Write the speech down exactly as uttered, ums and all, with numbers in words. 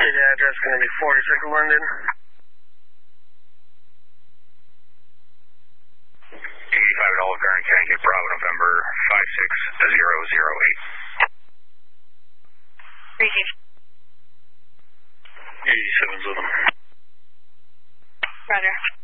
Street address going to be forty-six London. eighty-five at Olive Garden, Connecticut, Bravo, November five six zero zero eight. eighty-seven's with them. Roger.